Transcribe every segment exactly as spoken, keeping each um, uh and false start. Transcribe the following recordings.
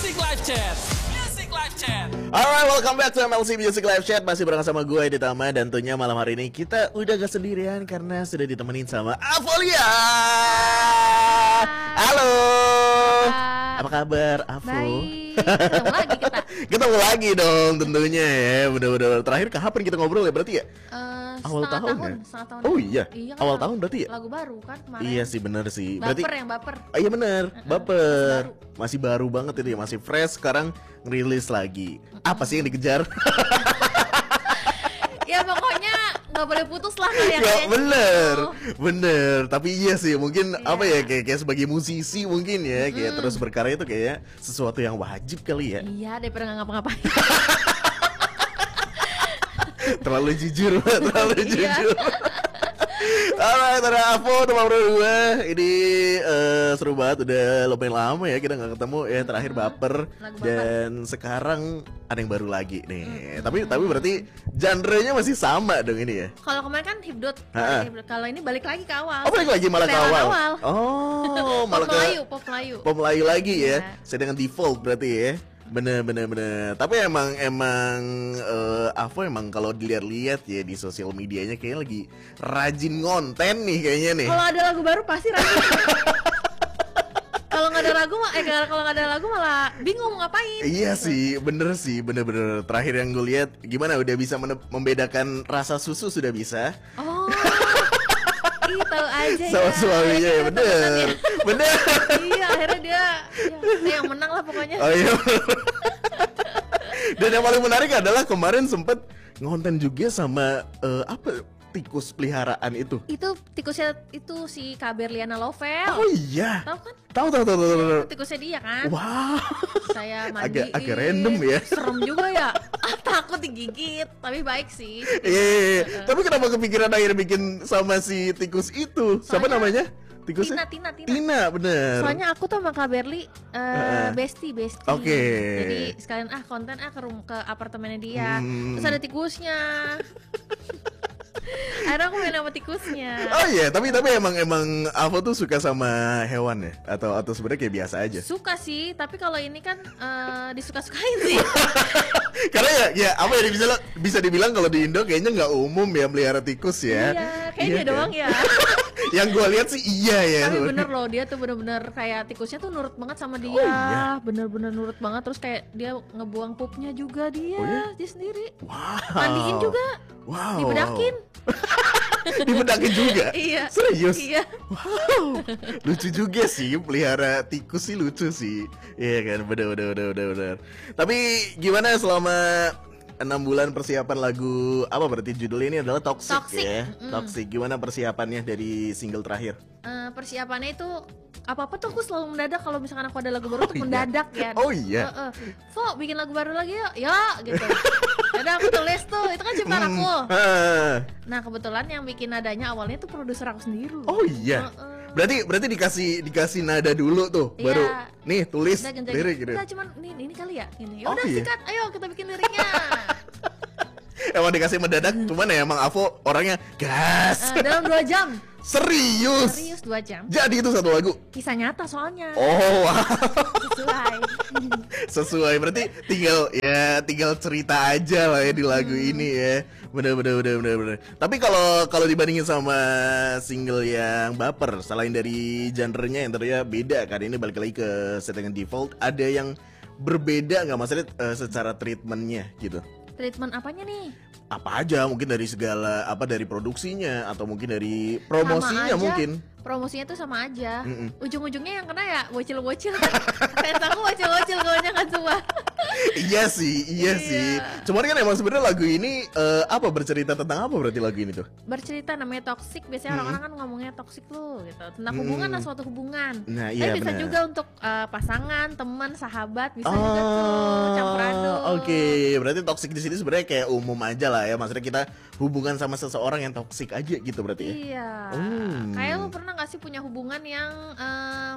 Music Live Chat. Music Live Chat. Alright, welcome back to M L C Music Live Chat. Masih bareng sama gue Ditama. Dan tentunya malam hari ini kita udah gak sendirian karena sudah ditemenin sama Avolia. Halo. Apa kabar, Avo? Baik, ketemu lagi kita. Ketemu lagi dong tentunya ya. Bener-bener terakhir kapan kita ngobrol ya berarti ya? Uh, Awal tahun, tahun ya? setengah tahun. Oh iya, iya kan awal lagu, tahun berarti ya? Lagu baru kan kemarin. Iya sih bener sih. Baper Berarti yang baper. Oh, iya bener, Uh-uh, baper. masih baru. Masih baru banget itu ya, masih fresh. Sekarang ngerilis lagi. Apa sih yang dikejar? Ya pokoknya nggak boleh putus lah kalian. Ya bener, gitu. bener. Tapi iya sih, mungkin Iya. apa ya kayak, kayak sebagai musisi mungkin ya, kayak Mm. terus berkarya itu kayak sesuatu yang wajib kali ya. Iya daripada nggak ngapa-ngapain. Terlalu jujur, terlalu Iya. jujur. Alright, ada Avo teman berdua. Ini eh, seru banget, udah lumayan lama ya kita nggak ketemu ya. Terakhir baper, Lagu baper. dan sekarang ada yang baru lagi nih. Tapi tapi berarti genre-nya masih sama dong ini ya. Kalau kemarin kan hibdut, Ha-ha. kalau ini balik lagi ke awal. Oh balik lagi malah ke Setelan awal. awal. Oh Pop malah ke Melayu, pop Melayu. pop Melayu lagi ya. Iya. Saya dengan default berarti ya. Bener bener bener. Tapi emang emang eh, Avo emang kalau dilihat-lihat ya di sosial medianya kayaknya lagi rajin ngonten nih kayaknya nih. Kalau ada lagu baru pasti rajin. Kalau nggak ada lagu, eh kalau nggak ada lagu malah bingung mau ngapain. Iya sih, bener sih, bener-bener. Terakhir yang gue lihat, gimana udah bisa mene- membedakan rasa susu sudah bisa. Oh, ih tahu aja Sama ya. suaminya ya, Temenan bener, ya. bener. Iya, akhirnya dia ya, yang menang lah pokoknya. Oh iya. Dan yang paling menarik adalah kemarin sempet ngonten juga sama eh, apa tikus peliharaan itu. Itu tikusnya itu si Kak Berliana Lovel. Oh iya. Tahu kan? Tahu tahu tahu tahu. tahu. Tikusnya dia kan. Wow. Saya mandi. Agak agak random ya. Serem juga ya. Ah, takut digigit, tapi baik sih. Iya, iya, iya. Tapi kenapa kepikiran akhirnya bikin sama si tikus itu? Siapa Soalnya- namanya? Tikusnya? Tina, Tina, Tina. Tina, bener. Soalnya aku tuh sama Kak Berli uh, Heeh. bestie, bestie. Oke. Jadi sekalian ah konten ah ke rum ke apartemennya dia. Hmm. Terus ada tikusnya. Akhirnya aku main sama tikusnya. Oh iya, tapi tapi emang emang Avo tuh suka sama hewan ya? Atau atau sebenarnya kayak biasa aja? Suka sih, tapi kalau ini kan uh, disuka-sukain sih. Karena ya, ya apa ya bisa bisa dibilang kalau di Indo kayaknya nggak umum ya melihara tikus ya. Iya, kayak dia kan? doang ya. Yang gue lihat sih iya ya. Tapi bener loh, dia tuh bener-bener kayak tikusnya tuh nurut banget sama dia. Oh, iya? Bener-bener nurut banget. Terus kayak dia ngebuang pupnya juga dia, Oh, iya? dia sendiri. Wow. Mandiin juga, Wow. dibedakin. Dibedakin juga. Iya. Serius. Iya. Wow. Lucu juga sih pelihara tikus sih lucu sih. Iya kan, bener bener bener bener bener. Tapi gimana selama enam bulan persiapan lagu apa berarti judul ini adalah Toxic, Toxic, ya? mm. Toxic. Gimana persiapannya dari single terakhir? Eh, persiapannya itu apa-apa tuh aku selalu mendadak kalau misalkan aku ada lagu baru tuh iya? mendadak ya. Oh iya. Heeh. Fo, bikin lagu baru lagi yuk. Ya, gitu. Yaudah aku tulis tuh, itu kan ciptaan Hmm, aku. ah. Nah, kebetulan yang bikin nadanya awalnya tuh produser aku sendiri. Oh iya. Heeh. Berarti berarti dikasih dikasih nada dulu tuh, Iya. baru nih tulis Udah genjang. lirik gitu. Enggak cuman ini ini kali ya, ini. Oh, Udah iya. sikat, ayo kita bikin liriknya. Emang dikasih mendadak, cuman ya emang Avo orangnya gas. Eh, dalam dua jam. Serius. Serius dua jam. Jadi itu satu lagu. Kisah nyata soalnya. Oh, wow. Sesuai. Sesuai berarti tinggal ya tinggal cerita aja lah ya di lagu Hmm. ini ya. Bener bener bener bener bener. Tapi kalau kalau dibandingin sama single yang baper, selain dari genre-nya yang ternyata beda kan, ini balik lagi ke settingan default, ada yang berbeda nggak maksudnya eh, secara treatmentnya gitu? Treatment apanya nih? Apa aja mungkin dari segala apa dari produksinya atau mungkin dari promosinya Sama aja. mungkin. Promosinya tuh sama aja. Mm-mm. Ujung-ujungnya yang kena ya bocil-bocil. Fans aku bocil-bocil kebanyakan semua. Iya sih, iya, Iya. sih. Cuman kan emang sebenarnya lagu ini eh, apa bercerita tentang apa berarti lagu ini tuh? Bercerita namanya toxic, biasanya Mm. orang-orang kan ngomongnya toxic lu gitu. Tentang Mm. hubungan lah, suatu hubungan. Nah, Tapi iya bisa benar. juga untuk eh, pasangan, teman, sahabat, bisa juga tuh campur aduk. Oh, oke. Berarti toxic di sini sebenarnya kayak umum aja lah ya. Maksudnya kita hubungan sama seseorang yang toxic aja gitu berarti ya. Iya. Hmm. Kayak lu pernah gak sih punya hubungan yang eh,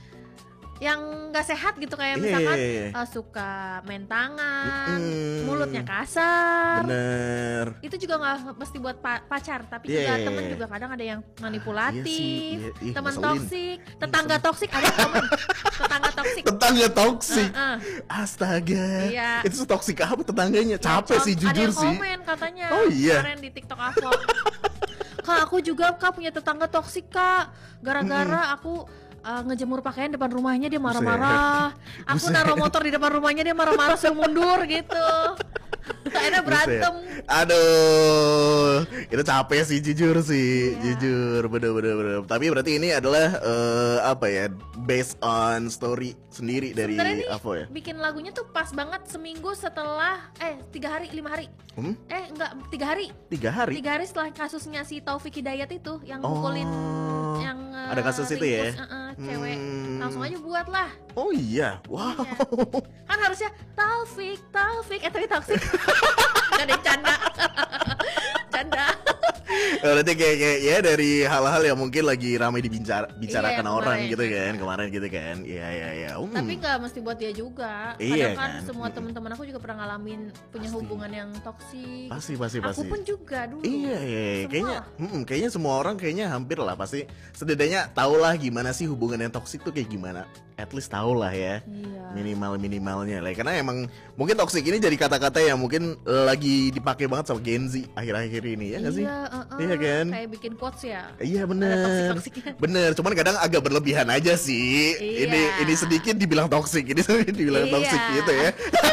yang nggak sehat gitu, kayak Iya, misalkan iya, iya. eh, suka main tangan, Mm-mm. mulutnya kasar. Bener. Itu juga nggak mesti buat pa- pacar, tapi Iya, juga iya, temen iya. juga kadang ada yang Iya manipulatif, sih, iya, ih, teman ngeselin. toksik, tetangga toksik, ada komen tetangga toksik. Tetangga toksik. Uh-uh. Astaga. Iya. Itu toksik apa tetangganya? Ya, Capek com- sih jujur ada yang sih. komen katanya Oh, iya. kemarin di TikTok aku. Kak, aku juga Kak punya tetangga toksik Kak. Gara-gara aku uh, ngejemur pakaian depan rumahnya dia marah-marah. Aku Buset. naruh motor di depan rumahnya dia marah-marah suruh mundur gitu. Akhirnya berantem. Buset. Aduh, itu capek sih jujur sih, Iya. jujur, bener-bener. bener. Tapi berarti ini adalah eh, apa ya, based on story sendiri dari Sebenarnya nih Avo ya? bikin lagunya tuh pas banget seminggu setelah eh tiga hari lima hari Hmm? eh enggak tiga hari Tiga hari? tiga hari setelah kasusnya si Taufik Hidayat itu yang Oh, mukulin yang eh, ada kasus itu ya? ringkus, eh, eh, cewek Hmm. langsung aja buat lah. Oh iya, wow. Iya. Kan harusnya Taufik Taufik eh tapi toksik. Gak ada canda. Canda. Berarti kayak, kayak ya dari hal-hal yang mungkin lagi ramai dibicara bicarakan Iya, orang kemarin. gitu kan, kemarin gitu kan. Iya iya iya. Hmm. Tapi nggak mesti buat dia juga. Iya, Kadang kan, kan? semua Mm-mm. teman-teman aku juga pernah ngalamin punya Pasti. hubungan yang toksik. Pasti pasti Aku pasti. pun juga dulu. Iya, iya, iya. Semua kayaknya, lah. mm-mm, kayaknya semua orang kayaknya hampir lah pasti setidaknya tahu lah gimana sih hubungan yang toksik tuh kayak gimana. At least tahu lah ya. Iya. Minimal minimalnya lah. Karena emang mungkin toksik ini jadi kata-kata yang mungkin lagi dipakai banget sama Gen Z akhir-akhir ini ya nggak sih? Iya, uh-uh. Iya kan? Kayak bikin quotes ya. Iya Ada bener, toksik-toksiknya. bener. Cuman kadang agak berlebihan aja sih. Iya. Ini ini sedikit dibilang toksik, ini sedikit dibilang Iya. toksik gitu ya.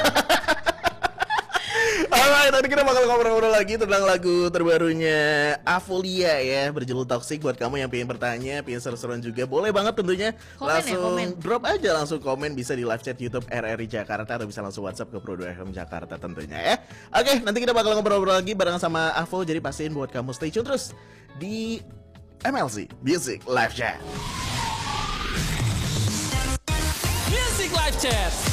Alright, tadi kita bakal ngobrol-ngobrol lagi tentang lagu terbarunya Avolia ya, berjudul Toxic. Buat kamu yang pengen bertanya, pengen seru-seruan juga, boleh banget tentunya. Komen ya, Langsung komen. drop aja, langsung komen. Bisa di live chat YouTube R R I Jakarta atau bisa langsung WhatsApp ke Pro dua F M Jakarta tentunya ya. Oke, nanti kita bakal ngobrol-ngobrol lagi bareng sama Avo. Jadi pastiin buat kamu stay tune terus di M L C Music Live Chat. Music Live Chat.